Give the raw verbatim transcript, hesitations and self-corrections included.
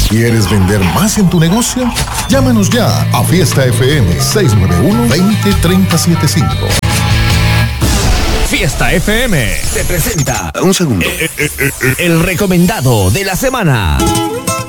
¿Quieres vender más en tu negocio? Llámanos ya a Fiesta F M seis nueve uno, dos cero, tres cero siete cinco. Fiesta F M te presenta Un segundo. el recomendado de la semana.